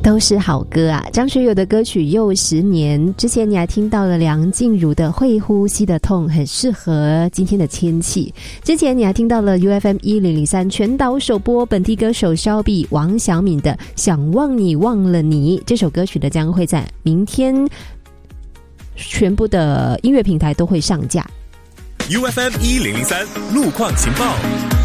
都是好歌啊！张学友的歌曲又10年，之前你还听到了梁静茹的《会呼吸的痛》，很适合今天的天气。之前你还听到了 UFM1003 全岛首播本地歌手萧碧、王小敏的《想忘你忘了你》，这首歌曲呢将会在明天全部的音乐平台都会上架。 UFM1003 路况情报。